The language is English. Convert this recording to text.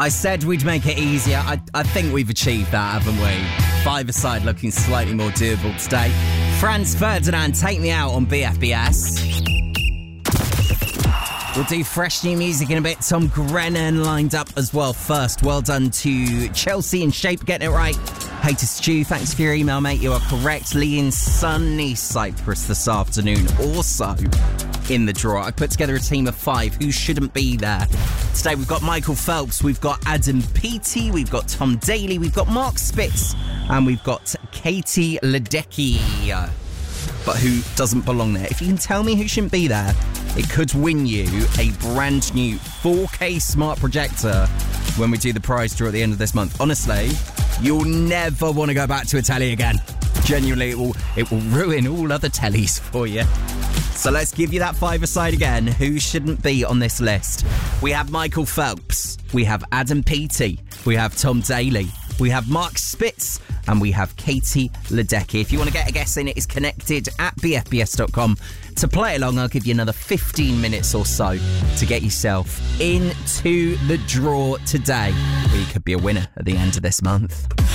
I said we'd make it easier. I think we've achieved that, haven't we? Five-a-side looking slightly more doable today. Franz Ferdinand, Take Me Out on BFBS. We'll do fresh new music in a bit. Tom Grennan lined up as well first. Well done to Chelsea in Shape, getting it right. Hey to Stu, thanks for your email, mate. You are correct. Lee in sunny Cyprus this afternoon. Also in the draw, I put together a team of 5 who shouldn't be there. Today we've got Michael Phelps, we've got Adam Peaty, we've got Tom Daly, we've got Mark Spitz, and we've got Katie Ledecky. But who doesn't belong there? If you can tell me who shouldn't be there, it could win you a brand new 4K smart projector when we do the prize draw at the end of this month. Honestly, you'll never want to go back to a telly again. Genuinely, it will ruin all other tellies for you. So let's give you that 5-a-side again. Who shouldn't be on this list? We have Michael Phelps, we have Adam Peaty, we have Tom Daly, we have Mark Spitz, and we have Katie Ledecky. If you want to get a guess in, it is connected at bfbs.com. To play along, I'll give you another 15 minutes or so to get yourself into the draw today, where you could be a winner at the end of this month.